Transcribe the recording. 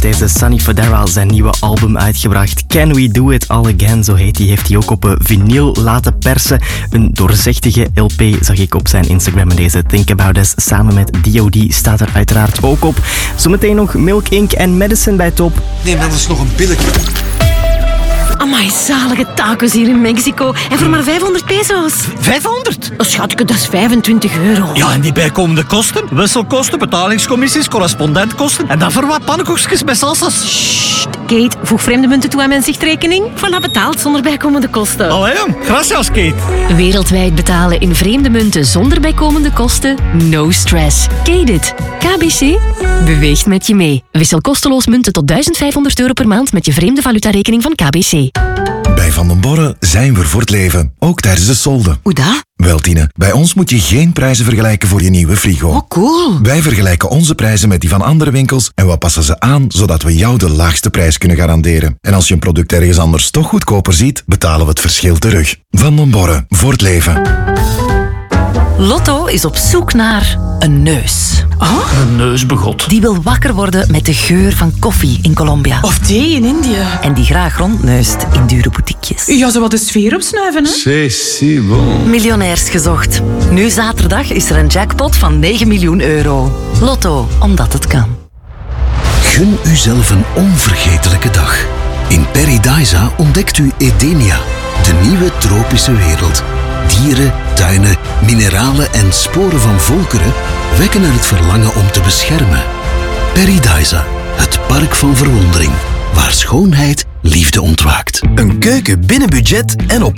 deze Sonny Fodera zijn nieuwe album uitgebracht. Can We Do It All Again, zo heet die, heeft hij ook op vinyl laten persen. Een doorzichtige LP zag ik op zijn Instagram en deze Think About Us samen met D.O.D. staat er uiteraard ook op. Zometeen nog Milk Inc. en Medicine bij top. Neem dan eens nog een billetje. Amai, zalige tacos hier in Mexico. En voor maar 500 pesos. 500? Oh, schatje, dat is €25. Ja, en die bijkomende kosten? Wisselkosten, betalingscommissies, correspondentkosten. En dan voor wat pannenkoekjes met salsa's. Sst, Kate, voeg vreemde munten toe aan mijn zichtrekening. Voilà, betaald zonder bijkomende kosten. Allee, gracias, Kate. Wereldwijd betalen in vreemde munten zonder bijkomende kosten? No stress. Kate it. KBC beweegt met je mee. Wissel kosteloos munten tot €1500 per maand met je vreemde valutarekening van KBC. Bij Van den Borre zijn we voor het leven, ook tijdens de solden. Hoe dat? Wel, Tine, bij ons moet je geen prijzen vergelijken voor je nieuwe frigo. Oh, cool. Wij vergelijken onze prijzen met die van andere winkels en we passen ze aan zodat we jou de laagste prijs kunnen garanderen. En als je een product ergens anders toch goedkoper ziet, betalen we het verschil terug. Van den Borre, voor het leven. Lotto is op zoek naar een neus. Een neusbegot. Die wil wakker worden met de geur van koffie in Colombia. Of thee in India. En die graag rondneust in dure boutiquejes. Ja, zo wat de sfeer opsnuiven, hè? C'est si bon. Miljonairs gezocht. Nu zaterdag is er een jackpot van €9 miljoen. Lotto, omdat het kan. Gun uzelf een onvergetelijke dag. In Paradisa ontdekt u Edenia, de nieuwe tropische wereld. Dieren, tuinen, mineralen en sporen van volkeren wekken er het verlangen om te beschermen. Paradisa, het park van verwondering, waar schoonheid liefde ontwaakt. Een keuken binnen budget en op